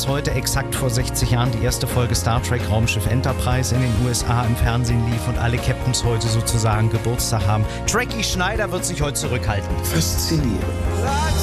dass heute exakt vor 60 Jahren die erste Folge Star Trek Raumschiff Enterprise in den USA im Fernsehen lief und alle Captains heute sozusagen Geburtstag haben. Trekkie Schneider wird sich heute zurückhalten. Faszinierend.